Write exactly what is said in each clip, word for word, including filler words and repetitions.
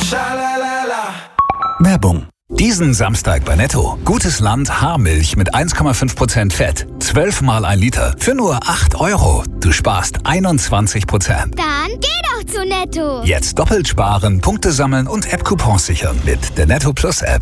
Schalalala. Werbung. Diesen Samstag bei Netto. Gutes Land Haarmilch mit eins Komma fünf Prozent Fett. zwölf mal ein Liter für nur acht Euro. Du sparst einundzwanzig Prozent. Dann geh doch zu Netto. Jetzt doppelt sparen, Punkte sammeln und App-Coupons sichern mit der Netto Plus App.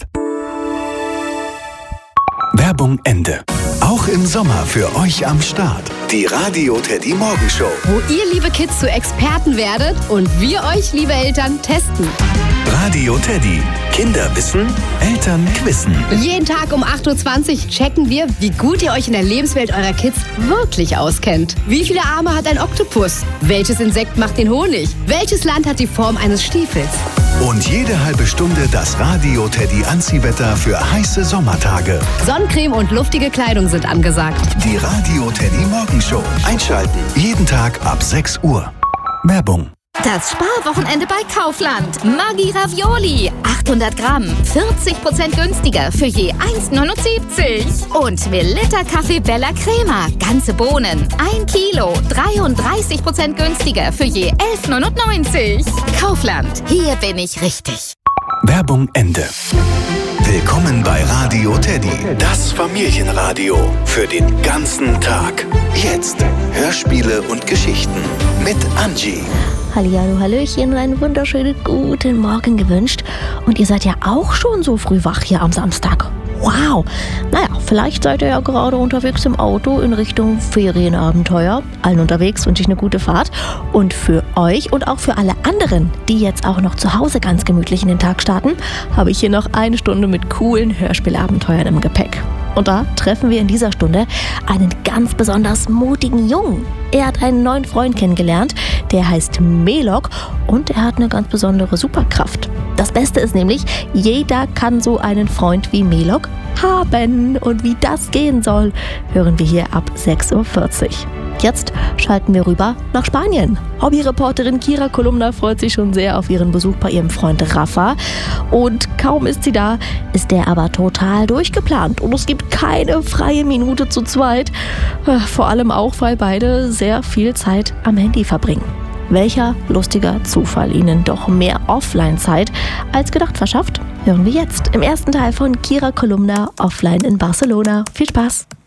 Werbung Ende. Auch im Sommer für euch am Start. Die Radio Teddy Morgenshow. Wo ihr, liebe Kids, zu Experten werdet und wir euch, liebe Eltern, testen. Radio Teddy. Kinder wissen, Eltern quizzen. Jeden Tag um acht Uhr zwanzig checken wir, wie gut ihr euch in der Lebenswelt eurer Kids wirklich auskennt. Wie viele Arme hat ein Oktopus? Welches Insekt macht den Honig? Welches Land hat die Form eines Stiefels? Und jede halbe Stunde das Radio Teddy Anziehwetter für heiße Sommertage. Sonnencreme und luftige Kleidung sind angesagt. Die Radio Teddy Morgenshow. Einschalten. Jeden Tag ab sechs Uhr. Werbung. Das Sparwochenende bei Kaufland. Maggi Ravioli. achthundert Gramm. vierzig Prozent günstiger für je eins neunundsiebzig. Und Melitta Kaffee Bella Crema. Ganze Bohnen. ein Kilo. dreiunddreißig Prozent günstiger für je elf neunundneunzig. Kaufland. Hier bin ich richtig. Werbung Ende. Willkommen bei Radio Teddy, das Familienradio für den ganzen Tag. Jetzt Hörspiele und Geschichten mit Angie. Hallihallo, Hallöchen, einen wunderschönen guten Morgen gewünscht. Und ihr seid ja auch schon so früh wach hier am Samstag. Wow! Naja, vielleicht seid ihr ja gerade unterwegs im Auto in Richtung Ferienabenteuer. Allen unterwegs wünsche ich eine gute Fahrt. Und für euch und auch für alle anderen, die jetzt auch noch zu Hause ganz gemütlich in den Tag starten, habe ich hier noch eine Stunde mit coolen Hörspielabenteuern im Gepäck. Und da treffen wir in dieser Stunde einen ganz besonders mutigen Jungen. Er hat einen neuen Freund kennengelernt, der heißt Melok und er hat eine ganz besondere Superkraft. Das Beste ist nämlich, jeder kann so einen Freund wie Melok haben. Und wie das gehen soll, hören wir hier ab sechs Uhr vierzig. Jetzt schalten wir rüber nach Spanien. Hobbyreporterin Kira Kolumna freut sich schon sehr auf ihren Besuch bei ihrem Freund Rafa. Und kaum ist sie da, ist der aber total durchgeplant. Und es gibt keine freie Minute zu zweit. Vor allem auch, weil beide sehr viel Zeit am Handy verbringen. Welcher lustiger Zufall ihnen doch mehr Offline-Zeit als gedacht verschafft, hören wir jetzt im ersten Teil von Kira Kolumna Offline in Barcelona. Viel Spaß!